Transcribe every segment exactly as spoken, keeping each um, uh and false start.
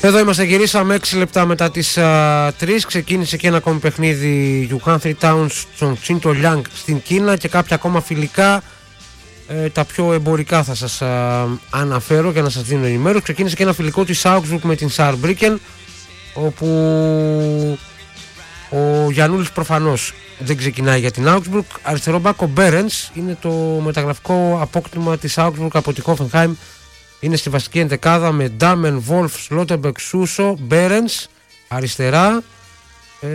Εδώ είμαστε, γυρίσαμε έξι λεπτά μετά τις uh, τρεις. Ξεκίνησε και ένα ακόμη παιχνίδι Yukon Three Towns στον Τσίντο Λιάνγκ στην Κίνα και κάποια ακόμα φιλικά. Ε, τα πιο εμπορικά θα σας uh, αναφέρω για να σας δίνω ενημέρωση. Ξεκίνησε και ένα φιλικό της Augsburg με την Saarbrücken, όπου ο Γιαννούλης προφανώς δεν ξεκινάει για την Augsburg. Αριστερό μπακ ο Μπέρενς είναι το μεταγραφικό απόκτημα της Augsburg από τη Hoffenheim. Είναι στη βασική ενδεκάδα με Ντάμεν, Βόλφ, Σλότερμπεκ, Σούσο, Μπέρενς αριστερά, ε,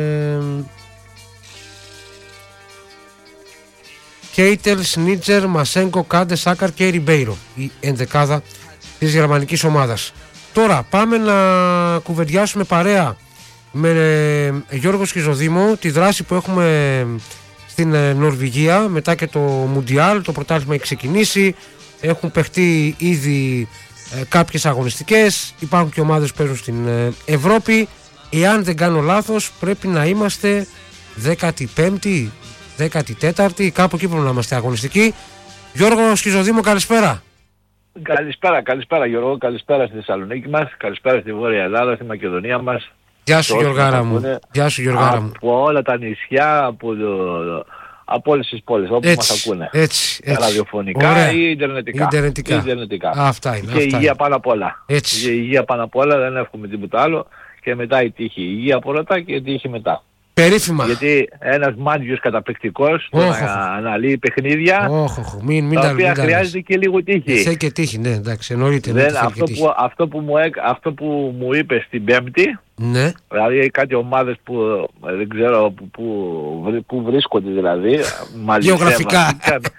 Κέιτελ, Σνίτζερ, Μασέγκο, Κάντε, Σάκαρ και Ριμπέιρο, η ενδεκάδα της γερμανικής ομάδας. Τώρα πάμε να κουβεντιάσουμε παρέα με ε, Γιώργο Σχιζοδήμο τη δράση που έχουμε στην ε, Νορβηγία μετά και το Μουντιάλ. Το πρωτάθλημα έχει ξεκινήσει, έχουν παιχτεί ήδη ε, κάποιες αγωνιστικές, υπάρχουν και ομάδες που παίζουν στην ε, Ευρώπη. Εάν δεν κάνω λάθος πρέπει να είμαστε δέκατη πέμπτη, δέκατη τέταρτη, κάπου εκεί πρέπει να είμαστε αγωνιστικοί. Γιώργο Σχιζοδήμο, καλησπέρα. Καλησπέρα, καλησπέρα Γιώργο, καλησπέρα στη Θεσσαλονίκη μας, καλησπέρα στη Βόρεια Ελλάδα, στη Μακεδονία μας. Γεια σου Γιωργάρα μου. Γεια σου Γιωργάρα μου. Από όλα τα νησιά, από, από όλες τις πόλεις όπου έτσι, μας ακούνε. Έτσι, έτσι. Ραδιοφωνικά Ωραία. ή ιντερνετικά. Ιντερνετικά. ιντερνετικά. Αυτά είναι. Και αυτά υγεία είναι. πάνω απ' όλα. Έτσι. Και υγεία πάνω απ' όλα, δεν εύχομαι τίποτα άλλο. Και μετά η τύχη. Η υγεία πρώτα και η τύχη μετά. Περίφημα. Γιατί ένας μάντιος καταπληκτικός oh, να oh, αναλύει παιχνίδια oh, oh, μην, μην τα τα, οποία μην χρειάζεται και λίγο τύχη. Θέλει και τύχη, ναι, εντάξει, εννοείται. Δεν, αυτό, που, αυτό, που μου, αυτό που μου είπε στην Πέμπτη, ναι. Δηλαδή κάτι ομάδες που δεν ξέρω που, που, που βρίσκονται δηλαδή. Γεωγραφικά.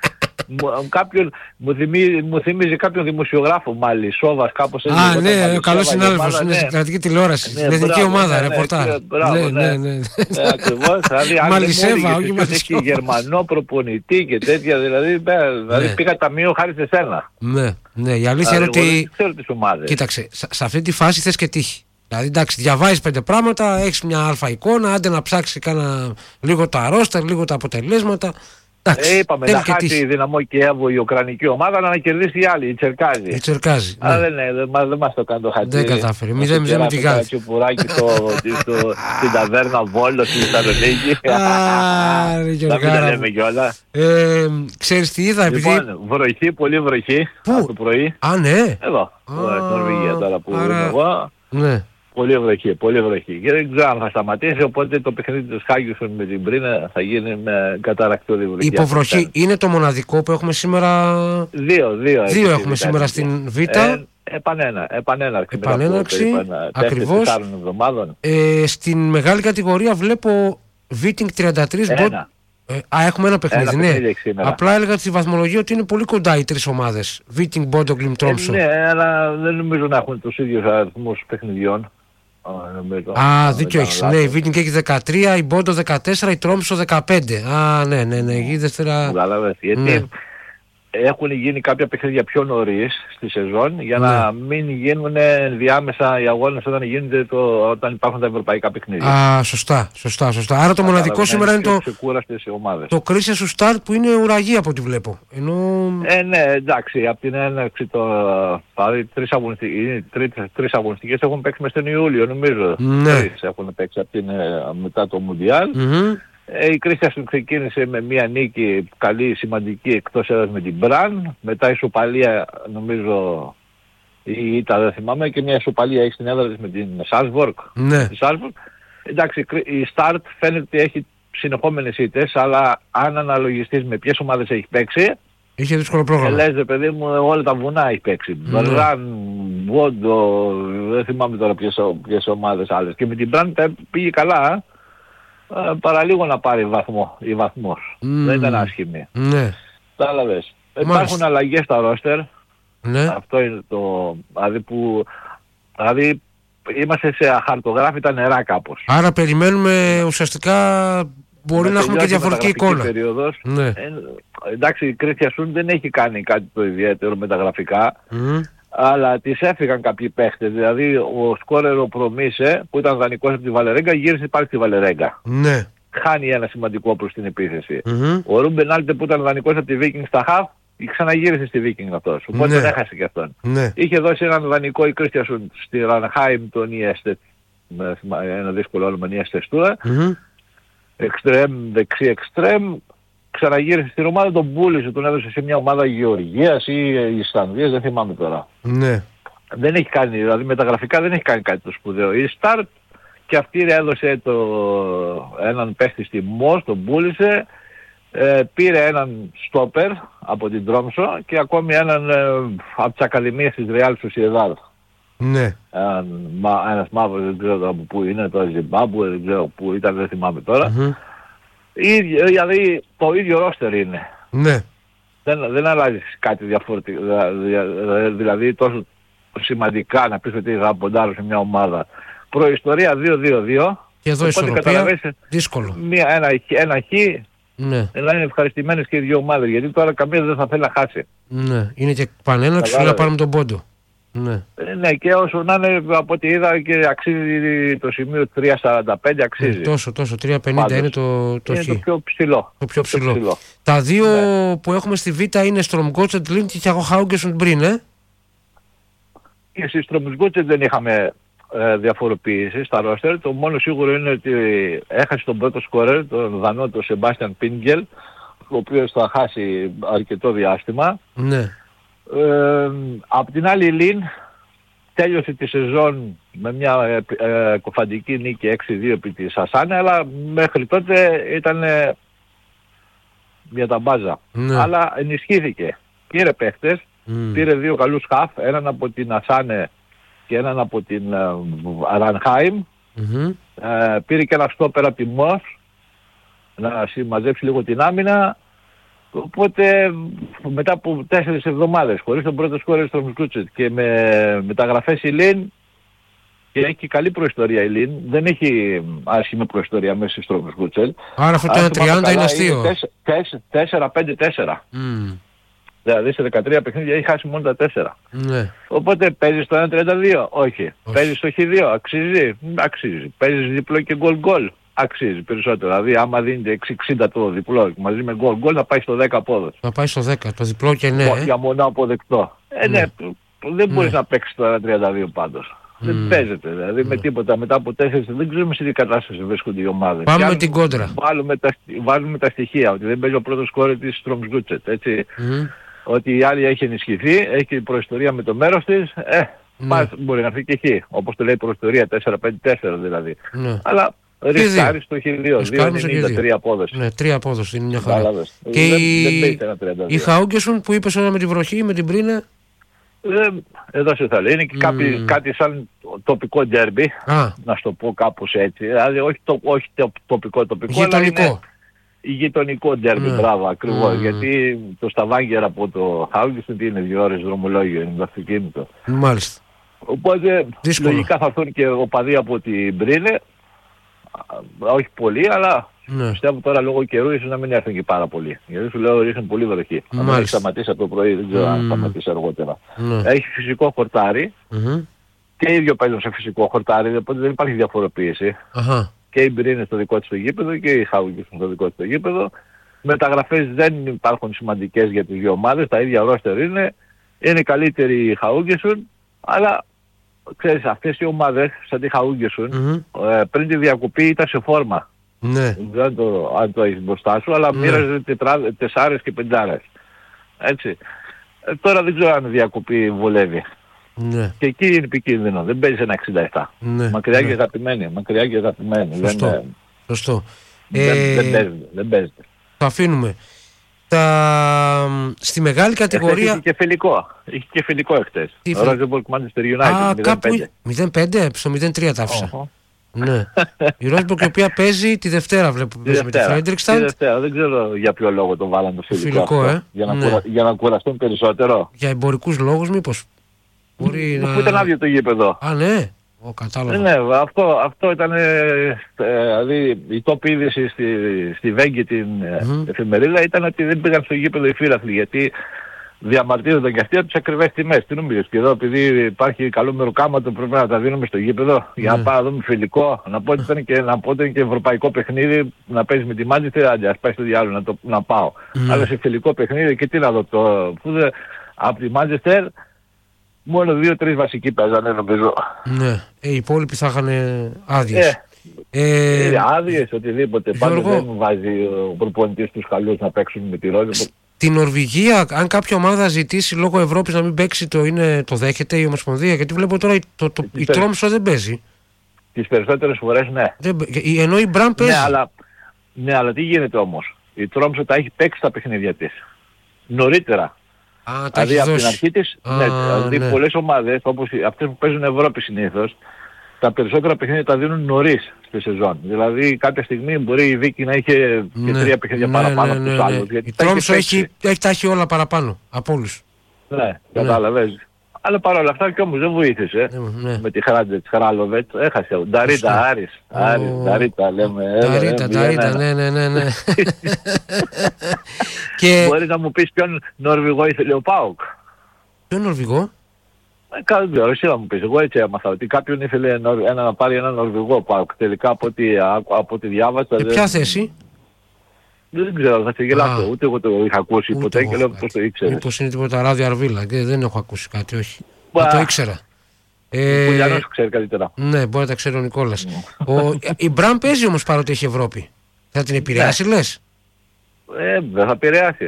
Κάποιον, μου, θυμίζει, μου θυμίζει κάποιον δημοσιογράφο μάλλον, Σόβας κάπως έτσι. Α, ναι, ο καλός συνάδελφος, είναι στην κρατική τηλεόραση, στην εθνική ομάδα, ρεπορτάζ. Ναι, ναι, ναι. Ακριβώς, δηλαδή αν Μαλισσέβα, όχι Μαλισσέβα. Έχει γερμανό προπονητή και τέτοια, δηλαδή πήγα ταμείο χάρη σε σένα. Ναι, ναι, η αλήθεια είναι ότι, κοίταξε, σε αυτή τη φάση θες και τύχη. Δηλαδή, εντάξει, διαβάζεις πέντε πράγματα, έχεις μια αλφα εικόνα, άντε να ψάξεις κάνα λίγο τα ρόστερ, λίγο τα αποτελέσματα. Ε, είπαμε να χάσει η Δυναμό Κιέβου η Ουκρανική ομάδα, να κερδίσει η άλλη, η Τσερκάζη. Η Τσερκάζη. Α, ναι. δεν, δεν, δεν μας το κάνει το χατήρι. Δεν κατάφερε. Μηδέν μηδέν με τη Γάλλη. Τσιπουράκι στην ταβέρνα Βόλο στη Θεσσαλονίκη. Να μην τα λέμε κιόλα. Ξέρεις τι είδα, επειδή... Λοιπόν, βροχή, πολύ βροχή. Πού? Το πρωί. Α, ναι. Εδώ, στην Νορβηγία τώρα που είμαι εγώ. Ναι. Πολύ βροχή, πολύ βροχή. Και δεν ξέρω αν θα σταματήσει, οπότε το παιχνίδι του Χάγιουσον με την Πρίνα θα γίνει με καταρακτώδη βροχή. Υποβροχή είναι το μοναδικό που έχουμε σήμερα. Δύο, δύο. Δύο έχουμε σήμερα στην Β. Ε, επανένα, επανέναρξη. Επανέναρξη, ακριβώς. Ε, στην μεγάλη κατηγορία βλέπω Βίτινγκ τριάντα τρία. Ένα. Ε, α, έχουμε ένα παιχνίδι, ένα ναι. παιχνίδι Απλά έλεγα στη βαθμολογία ότι είναι πολύ κοντά οι τρεις ομάδες. Βίτινγκ, Μπόντο, Γκλιμ, Τρόμσο. Ε, ναι, αλλά δεν νομίζω να έχουν τους ίδιους αριθμούς παιχνιδιών. Α, δίκιο έχεις. Ναι, η Βίτινγκ έχει δεκατρία, η Μπόντο δεκατέσσερα, η Τρόμσο δεκαπέντε. Α, ναι, ναι, ναι. Η δεύτερα... Γιατί ναι. Έχουν γίνει κάποια παιχνίδια πιο νωρίς στη σεζόν για ναι. να μην γίνουν ενδιάμεσα οι αγώνες όταν, γίνονται το, όταν υπάρχουν τα ευρωπαϊκά παιχνίδια. Α, σωστά, σωστά, σωστά. Άρα το μοναδικό είναι σήμερα είναι το, το Κρίσια σου Στάρ που είναι ουραγή από ό,τι βλέπω. Ενώ... Ε, ναι, εντάξει, από την έναρξη το... Δηλαδή τρεις αγωνιστικές, τρεις, τρεις αγωνιστικές έχουν παίξει μες τον Ιούλιο νομίζω. Ναι. Τρεις έχουν παίξει από την, μετά το Μουντιάλ. Mm-hmm. Η Κρίστιανσεν ξεκίνησε με μια νίκη καλή, σημαντική εκτός έδρας με την Μπραν. Μετά η ισοπαλία, νομίζω, η ήττα δεν θυμάμαι, και μια ισοπαλία έχει στην έδρα της με την Σάλσβορκ. Ναι. Εντάξει, η Στάρτ φαίνεται ότι έχει συνεχόμενες ήττες, αλλά αν αναλογιστείς με ποιες ομάδες έχει παίξει, είχε δύσκολο πρόγραμμα. Λες, ρε παιδί μου, όλα τα βουνά έχει παίξει. Μπραν, Βόντο, δεν θυμάμαι τώρα ποιες, ποιες ομάδες άλλες. Και με την Μπραν πήγε καλά. Παραλίγο να πάρει βαθμό, η βαθμός. Mm. Δεν ήταν άσχημη. Ναι. Κατάλαβες. Υπάρχουν αλλαγές στα ρόστερ. Ναι. Αυτό είναι το... Δηλαδή που... Δηλαδή είμαστε σε αχαρτογράφητα νερά κάπως. Άρα περιμένουμε ουσιαστικά... Μπορεί να, να έχουμε και διαφορετική εικόνα. Περίοδος. Ναι. Ε, εντάξει, η Κρίστιανσεν δεν έχει κάνει κάτι το ιδιαίτερο με τα γραφικά. Mm. Αλλά τις έφυγαν κάποιοι παίχτες. Δηλαδή ο Σκόρερο Προμίσε που ήταν δανεικός από τη Βαλερέγκα γύρισε πάλι στη Βαλερέγκα. Ναι. Χάνει ένα σημαντικό προς την επίθεση. Mm-hmm. Ο Ρούμπεν Άλτε που ήταν δανεικός από τη Βίκινγκ στα Χαφ ξαναγύρισε στη Viking αυτός, οπότε Ναι. δεν έχασε και αυτόν. Ναι. Είχε δώσει έναν δανεικό η Κρίστιανσον στη Ρανχάιμ τον Ιέστετ, με ένα δύσκολο όνομα Ιέστετ Στούρα, Mm-hmm. εξτρέμ, δεξί εξτρέμ, ξαναγύρισε στην ομάδα, τον πούλησε, τον έδωσε σε μια ομάδα Γεωργίας ή Ισλανδίας, δεν θυμάμαι τώρα. Ναι. Δεν έχει κάνει, δηλαδή μεταγραφικά δεν έχει κάνει κάτι το σπουδαίο. Η Σταρ και αυτή έδωσε το, έναν παίχτη στη Μος, τον πούλησε, ε, πήρε έναν στόπερ από την Τρόμσο και ακόμη έναν ε, από τις ακαδημίες της Real Sociedad. Ναι. Ένα, μα, ένας μαύρος, δεν ξέρω από πού είναι, το Ζιμπάμπουε, δεν ξέρω πού ήταν, δεν θυμάμαι τώρα. Mm-hmm. Ίδιο, δηλαδή το ίδιο ρόστερ είναι. Ναι. Δεν, δεν αλλάζει κάτι διαφορετικό, δηλαδή τόσο σημαντικά να πεις ότι θα ποντάρω σε μια ομάδα. Προϊστορία δύο δύο δύο. Και εδώ ισορροπία, δύσκολο. Μία, ένα, ένα χ, ναι. να είναι ευχαριστημένες και οι δύο ομάδες, γιατί τώρα καμία δεν θα θέλει να χάσει. Ναι, είναι και πανέναξη, θέλει να πάρουμε τον πόντο. Ναι. Ε, ναι, και όσο να είναι, από ό,τι είδα και αξίζει το σημείο τρία σαράντα πέντε, αξίζει. Ε, τόσο, τόσο, τρία πενήντα είναι το, το είναι χ. το πιο ψηλό. Το πιο το ψηλό. πιο ψηλό. Τα δύο ναι. που έχουμε στη Β είναι Στρομγκότσετ Λίν και Χάουγκεσον Μπριν, ε. Και στη Στρομγκότσετ δεν είχαμε ε, διαφοροποίηση στα ρόστερ. Το μόνο σίγουρο είναι ότι έχασε τον πρώτο σκόρερ, τον Δανό, τον Σεμπάστιαν Πίνγκελ, ο οποίος θα χάσει αρκετό διάστημα. Ναι. Ε, απ' την άλλη η Λίν τέλειωσε τη σεζόν με μια ε, ε, κοφαντική νίκη έξι δύο επί της Ασάνε, αλλά μέχρι τότε ήταν ε, μια ταμπάζα. Ναι. Αλλά ενισχύθηκε. Πήρε παίχτες, Mm. πήρε δύο καλούς χαφ, έναν από την Ασάνε και έναν από την Ρανχάιμ. Mm-hmm. Ε, πήρε και ένα στόπερ από τη Μος να συμμαζέψει λίγο την άμυνα. Οπότε μετά από τέσσερις εβδομάδες χωρίς τον πρώτο σκόρερ στο Μουσκούτσετ και με μεταγραφές η Λίν, και έχει καλή προϊστορία η Λίν, δεν έχει άσχημη προϊστορία μέσα στο Μουσκούτσετ. Άρα αυτό το ένα τριάντα είναι αστείο. τέσσερα πέντε τέσσερα. Mm. Δηλαδή σε δεκατρία παιχνίδια έχει χάσει μόνο τα τέσσερα. Ναι. Οπότε παίζεις το ένα τριάντα δύο, όχι. όχι. Παίζεις το χ δύο, αξίζει, αξίζει. Παίζεις διπλό και γκολ γκολ, αξίζει περισσότερο. Δηλαδή άμα δίνεται έξι εξήντα το διπλό μαζί με γκολ γκολ να πάει στο δέκα απόδοση. Να πάει στο δέκα, το διπλό και ναι. Για μονά αποδεκτό. Ε, ναι, ναι. Δεν μπορείς ναι. να παίξεις το ένα τριάντα δύο πάντως. Mm. Δεν παίζεται, δηλαδή mm. με τίποτα. Μετά από τέσσερις δεν ξέρουμε σε τι κατάσταση βρίσκονται οι ομάδες. Πάμε με την κόντρα. Βάλουμε τα, βάλουμε τα στοιχεία, ότι δεν παίζει ο πρώτος σκόρερ της Στρομγκούτσετ, έτσι. Mm. Ότι η άλλη έχει ενισχυθεί, έχει προϊστορία με το μέρος της, ε, mm. πας, μπορεί να έρθει και χ, όπως το λέει η προϊστορία, τέσσερα πέντε τέσσερα δηλαδή. Mm. Αλλά ρισκάρεις το χ δύο, δύο ενενήντα, τρία απόδοση. Ναι, τρία απόδοση είναι μια χαρά. Λάβες. Και δεν, η, δεν η Χάουγκεσον που είπες όλα με την βροχή, με την Πρίνα. Ε, εδώ σε θα λέει, είναι και mm. κάτι, κάτι σαν τοπικό ντέρμπι, να στο πω κάπως έτσι, δηλαδή όχι, το, όχι το, τοπικό τοπικό, γειτονικό. Αλλά είναι γειτονικό ντέρμπι, mm. μπράβο, ακριβώς, mm. γιατί το Σταβάγκερ από το Χάουγκεσον είναι δύο ώρες δρομολόγιο, είναι το αυτοκίνητο. Μάλιστα. Οπότε δύσκολο. Λογικά θα έρθουν και οπαδοί από την Μπρίνε, όχι πολύ, αλλά ναι. πιστεύω τώρα λόγω καιρού ίσως να μην έρθουν και πάρα πολύ. Γιατί σου λέω ρίχνουν πολύ βροχή. Αν έχει σταματήσει από το πρωί, δεν ξέρω mm. αν σταματήσει αργότερα. Mm. Έχει φυσικό χορτάρι mm-hmm. και οι ίδιο παίζουν σε φυσικό χορτάρι, οπότε δεν υπάρχει διαφοροποίηση. Uh-huh. Και η Μπρίνε στο δικό της το γήπεδο και η Χάουγκεσον στο δικό της το γήπεδο. Μεταγραφές δεν υπάρχουν σημαντικές για τις δύο ομάδες, τα ίδια ρόστερ είναι. Είναι καλύτερη η Χάουγκεσον, αλλά ξέρεις, αυτές οι ομάδες σαν τη Χαούγκεσον mm-hmm. ε, πριν τη διακοπή ήταν σε φόρμα. Ναι. Δεν το, αν το έχεις μπροστά σου, αλλά ναι. μοίραζε τεσσάρες και πεντάρες. Έτσι. Ε, τώρα δεν ξέρω αν η διακοπή βολεύει. Ναι. Και εκεί είναι επικίνδυνο. Δεν παίζει ένα εξήντα επτά. Ναι. Μακριά ναι. και αγαπημένη. Μακριά και αγαπημένη. Σωστό. Δεν, Σωστό. Δεν, ε... δεν, παίζεται, δεν παίζεται. Το αφήνουμε. Τα... Στη μεγάλη κατηγορία... Είχε και φιλικό. Είχε και φιλικό εχθές. Ο Ρόζεμπορκ Manchester United μηδέν πέντε. μηδέν πέντε, στο μηδέν τρία τα άφησα. Uh-huh. Ναι. Η Ρόζεμπορκ η οποία παίζει τη Δευτέρα, βλέπω που παίζει με τη Φρέντρικσταντ. Τη Δευτέρα, δεν ξέρω για ποιο λόγο το βάλανε το φιλικό. Φιλικό, αυτό, ε. Για να, ναι. κουρα... για να κουραστούν περισσότερο. Για εμπορικούς λόγους μήπως. Μπορεί να... να... Που ήταν άδειο το γήπεδο. Α, ναι. Ο, κατάλαβα. Ναι, αυτό, αυτό ήταν ε, δηλαδή η top είδηση στη, στη Βέγγι την mm-hmm. εφημερίδα ήταν ότι δεν πήγαν στο γήπεδο οι φίλαθλοι, γιατί διαμαρτύρονταν και αυτοί από τις ακριβές τιμές. Τι νομίζεις, και εδώ επειδή υπάρχει καλό μεροκάματο πρέπει να τα δίνουμε στο γήπεδο ναι. για να πάω να δούμε φιλικό. Να πω ότι ήταν και, να πω ότι είναι και ευρωπαϊκό παιχνίδι να παίζει με τη Manchester, άντε ας πάει στο διάλογο να, το, να πάω. Ναι. Αλλά σε φιλικό παιχνίδι και τι να δω το... Δε, από τη Manchester μόνο δύο-τρεις βασικοί παίζανε νομίζω. Ναι, ε, οι υπόλοιποι θα είχαν άδειες. Ε. Ε, ε, άδειες, οτιδήποτε. Πάντως δεν βάζει ο προπονητής τους καλούς να παίξουν με τη Ρόζη. Στην Νορβηγία, αν κάποια ομάδα ζητήσει λόγω Ευρώπης να μην παίξει, το, είναι, το δέχεται η Ομοσπονδία? Γιατί βλέπω τώρα το, το, η Τρόμσο δεν παίζει. Τις περισσότερες φορές ναι. Δεν, ενώ η Μπραν παίζει. Ναι αλλά, ναι, αλλά τι γίνεται όμως. Η Τρόμσο τα έχει παίξει τα παιχνίδια της. Νωρίτερα. Α, δηλαδή από δώσει. την αρχή της, Α, ναι, δηλαδή ναι. πολλές ομάδες, όπως αυτές που παίζουν Ευρώπη συνήθως, τα περισσότερα παιχνίδια τα δίνουν νωρίς στη σεζόν. Δηλαδή κάποια στιγμή μπορεί η Βίκη να είχε ναι, και τρία παιχνίδια ναι, παραπάνω ναι, ναι, από τους άλλους. Ναι. Η Τρόμσο έχει, έχει, τα έχει όλα παραπάνω από όλους. Ναι, κατάλαβες. Ναι. Αλλά παρόλα αυτά κι όμως δεν βοήθησε. Ναι. Με τη Χράντζετ, Χράλοβετ, έχασε. Νταρίτα, Άρης. Άρης, Νταρίτα λέμε. Νταρίτα, Νταρίτα, ναι, ναι, ναι. ναι. και... Μπορείς να μου πεις ποιον Νορβηγό ήθελε ο ΠΑΟΚ? Ποιον Νορβηγό? Κάτι εσύ να μου πεις, εγώ έτσι έμαθα ότι κάποιον ήθελε ένα, να πάρει ένα Νορβηγό ΠΑΟΚ. Τελικά από ό,τι, από ό,τι διάβασα... Και ποια θέση? Δεν ξέρω, θα σε γελάσω, ούτε εγώ το είχα ακούσει ποτέ και λέω πώς το ήξερες. Μήπως είναι τίποτα ράδιο Αρβίλα και δεν έχω ακούσει κάτι, όχι. Δεν το ήξερα. Ο Πουλιανός ξέρει καλύτερα. Ναι, μπορεί να τα ξέρει ο Νικόλας. Η Μπραν παίζει όμως παρότι έχει Ευρώπη. Θα την επηρεάσει λες? Ε, δεν θα επηρεάσει.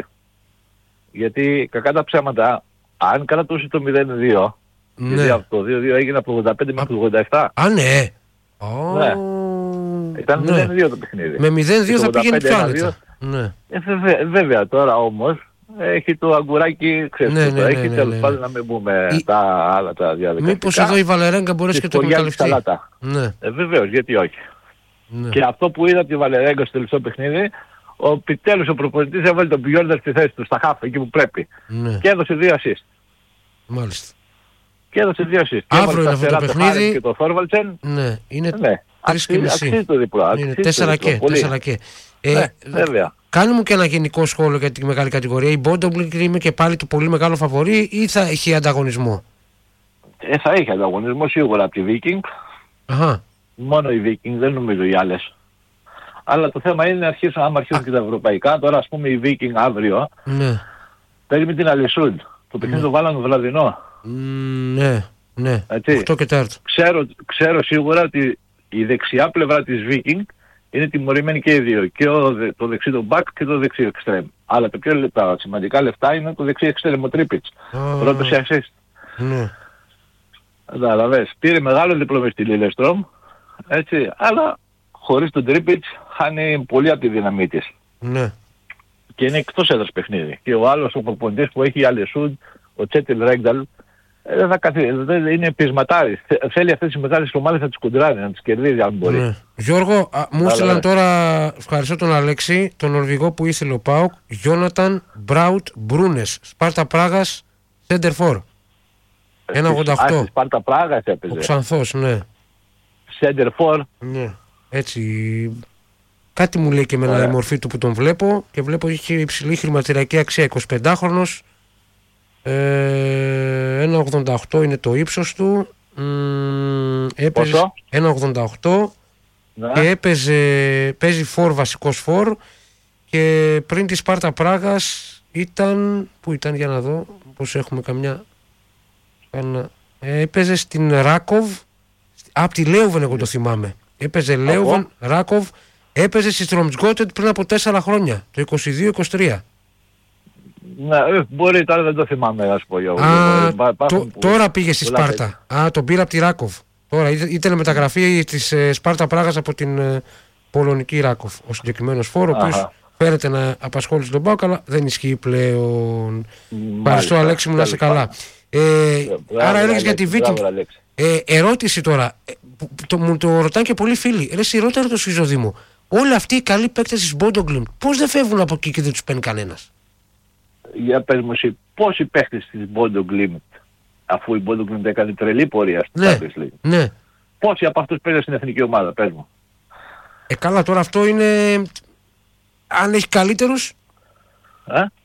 Γιατί κακά τα ψέματα, αν κρατούσε το μηδέν δύο, γιατί από το δύο δύο έγινε από το ογδόντα πέντε μέχρι το ογδόντα επτά. Α, ναι. Ναι. Ήταν μηδέν δύο το παιχνίδι. Με μηδέν δύο θα πήγαινε πιο άνετα. Ναι. Ε, βέβαια, βέβαια τώρα όμως έχει το αγκουράκι, ξέρεις ναι, ναι, έχει ναι, τέλος ναι, ναι. πάντων να μην πούμε η... τα άλλα τα διαδικαστικά. Μήπως εδώ η Βαλερέγκα μπορέσει και το εκμεταλλευτεί. Ναι. Ε, βεβαίως, γιατί όχι. Ναι. Και αυτό που είδα από τη Βαλερέγκα στο τελευταίο παιχνίδι, ο επιτέλους ο προπονητής έβαλε τον Μπιόρντερ στη θέση του, στα χάφ, εκεί που πρέπει. Ναι. Και έδωσε δύο assist. Μάλιστα. Και έδωσε δύο assist. Αύριο είναι αυτό το παιχνίδι. Και το Θόρβαλτσεν. Ναι, είναι ναι. τρεις και μισή. Αξίζει το διπλό. Είναι τέσσερα και. τέσσερα και. Ε, ναι, βέβαια. Κάνε μου και ένα γενικό σχόλιο για τη μεγάλη κατηγορία. Η Μπόντογκλικ είναι και πάλι το πολύ μεγάλο φαβορί ή θα έχει ανταγωνισμό? Ε, θα έχει ανταγωνισμό σίγουρα από τη Viking. Αχα. Μόνο η Viking, δεν νομίζω οι άλλες. Αλλά το θέμα είναι να αρχίσουν, άμα αρχίσουν και τα ευρωπαϊκά. Τώρα ας πούμε η Viking αύριο ναι. παίζει με την Αλισούντ. Το παιχνίδι ναι. το βάλανε βραδινό. Ναι, ναι. οκτώ και τέταρτο. Ξέρω, ξέρω σίγουρα ότι η δεξιά πλευρά της Viking είναι τιμωρημένη και οι δύο. Και ο, το δεξί το back και το δεξί extreme. Αλλά τα πιο τα σημαντικά λεφτά είναι το δεξί extreme ο Τρίπιτς. Oh. Πρώτος σε assist. Ναι. Καταλαβες. Πήρε μεγάλο διπλό στη Λίλεστρομ. Έτσι. Αλλά χωρίς τον Τρίπιτς χάνει πολύ από τη δύναμή της. Ναι. Και είναι εκτός έδρας παιχνίδι. Και ο άλλος ο προπονητής που έχει η Αλεσούντ, ο Τσέτιλ Ρέγκταλ, δεν θα καθί... είναι πεισματάρης. Θέλει αυτές τις μεγάλες ομάδες να τις κουντράνει, να τις κερδίζει αν μπορεί. Ναι. Γιώργο, α, μου έστειλαν τώρα, ευχαριστώ τον Αλέξη, τον Νορβηγό που ήθελε ο ΠΑΟΚ, Γιόναταν Μπράουτ Μπρούνες, Σπάρτα Πράγας, Σέντερ Φορ. ένα ογδόντα οκτώ. Α, Σπάρτα Πράγας έπαιζε. Ο Ξανθός, ναι. Σέντερ Φορ. Ναι, έτσι. Κάτι μου λέει και εμένα η μορφή του που τον βλέπω και βλέπω ότι έχει υψηλή χρηματιστηριακή αξία, εικοσιπεντάχρονος. Ε, ένα ογδόντα οκτώ είναι το ύψος του. Μ, έπαιζε ένα ογδόντα οκτώ ναι. Και έπαιζε, παίζει φορ, βασικός φορ, και πριν τη Σπάρτα Πράγας ήταν, πού ήταν για να δω πως έχουμε καμιά, κάνα, ε, έπαιζε στην Ράκοβ, απ' τη Λέουβεν εγώ το θυμάμαι, έπαιζε Λέουβεν, Ράκοβ, έπαιζε στη Στρομτσκότετ πριν από τέσσερα χρόνια, το είκοσι δύο είκοσι τρία. Ναι, μπορεί, τώρα δεν το θυμάμαι, ας πω. Α, το, τώρα πήγε στη Σπάρτα. Α, τον πήρα από τη Ράκοβ. Τώρα ήταν μεταγραφή της ε, Σπάρτα Πράγας από την ε, πολωνική Ράκοβ. Ο συγκεκριμένος φόρο, ο οποίος φαίνεται να απασχόλησε τον ΠΑΟΚ, αλλά δεν ισχύει πλέον. Ευχαριστώ, Αλέξη μου, να είσαι καλά. Ε, μπράβο, άρα έλεγες για τη Viking. Ε, ερώτηση τώρα. Ε, το, μου το ρωτάνε και πολλοί φίλοι. Ρε, η ρώταρε το Σιζοδήμο. Όλοι αυτοί οι καλοί παίκτες της Μπόντογκλιμ, πώς δεν φεύγουν από εκεί και δεν τους παίρνει κανένας? Για πες μου εσύ, πόσοι παίχτες της Μπόντογκλιμ, αφού η Μπόντογκλιμ έκανε τρελή πορεία στην ναι, Champions League, ναι. πόσοι από αυτούς παίζουν στην εθνική ομάδα, πες μου? Ε, καλά, τώρα αυτό είναι... Αν έχει καλύτερους... Ε?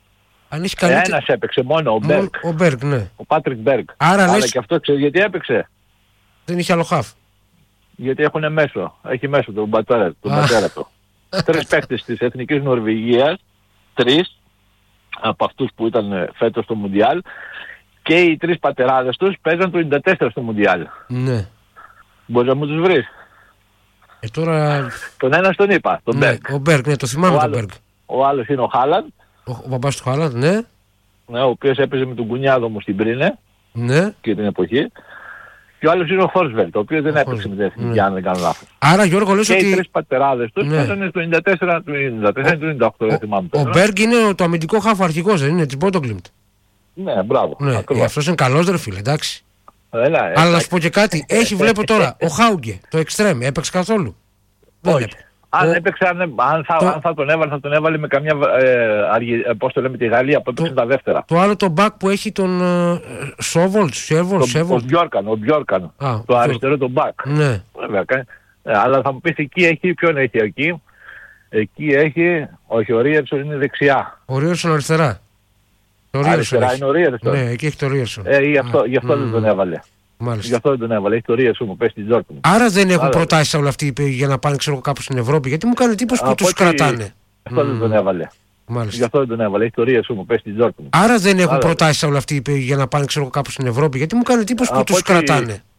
Αν έχει καλύτερη... Ένας έπαιξε μόνο, ο Μπέρκ. Ο Μπέρκ, ναι. Ο Πάτρικ Μπέρκ. Άρα Αλλά λες... και αυτό ξέρει γιατί έπαιξε. Δεν είχε άλλο χαφ. Γιατί έχουν μέσο. Έχει μέσο τον πατέρα, τον πατέρα του. Τρεις παίκτες της Εθνικής Νορβηγίας, τρεις από αυτούς που ήταν φέτος στο Μουντιάλ, και οι τρεις πατεράδες τους παίζαν το ενενήντα τέσσερα στο Μουντιάλ. Ναι. Μπορείς να μου τους βρεις? Ε, τώρα... Τον ένα τον είπα, τον ναι, Μπέρκ. Ο Μπέρκ, ναι, το θυμάμαι τον Μπέρκ. Ο άλλος είναι ο Χάλαντ. Ο, ο μπαμπάς του Χάλαντ, ναι. Ναι, ο οποίος έπαιζε με τον κουνιάδο μου στην Πρίνε. Ναι. Και την εποχή. Και ο άλλος είναι ο Χόρσβελτ, ο οποίος δεν έπαιξε με την Εθνική, ναι. Αν δεν κάνω λάθος. Άρα, Γιώργο, λες και ότι... οι τρεις πατεράδες τους παίζανε στο ενενήντα τέσσερα, του ενενήντα τέσσερα, του ενενήντα οκτώ, δεν θυμάμαι. Ο Μπέρκ είναι το αμυντικό χάφο αρχικός, δεν είναι, της Μπότογκλιμπτ. Ναι, μπράβο. Ναι, ε, αυτός είναι καλός ρε φίλε, εντάξει. Έλα, ε, αλλά να σου πω και κάτι, έχει βλέπω τώρα, ο Χάουγκε, το εξτρέμ, έπαιξε καθόλου? Δεν έπαιξε. Αν ο... έπαιξε, αν, αν, θα, το... αν θα τον έβαλε, θα τον έβαλε με καμιά, ε, αργυ... πώς το λέμε, τη Γαλλία που έπαιξε το... τα δεύτερα. Το άλλο το μπακ που έχει τον ε, Σόβολτ, Σέβολτ, Σέβολτ. Ο Μπιόρκαν, ο Μπιόρκαν, Α, το αριστερό το μπακ. Ναι. Βέβαια, ε, αλλά θα μου πεις εκεί έχει, ποιον έχει εκεί? Εκεί έχει, όχι, ο Ρίερσον είναι δεξιά. Ο Ρίερσον αριστερά. Το αριστερά είναι ο Ρίερσον. Ναι, εκεί έχει το Ρίερσον. Ε, γι' αυτό, γι αυτό mm. δεν τον έβαλε. Μάλιστα. Γι' αυτό δεν τον έβαλε. Έχει το Ρίερσον που πέσει στην Τζόρκμουντ. Άρα δεν έχουν προτάσεις όλα αυτοί για να πάνε ξέρω, κάπου στην Ευρώπη? Γιατί μου κάνει εντύπωση που τους κρατάνε. Γι' αυτό mm. δεν τον έβαλε. Μάλιστα. Γι' αυτό δεν τον έβαλε. Έχει το Ρίερσον που πέσει στην Τζόρκμουντ. Άρα δεν έχουν προτάσεις όλα αυτοί για να πάνε ξέρω, κάπου στην Ευρώπη. Γιατί μου κάνει εντύπωση που τους κρατάνε.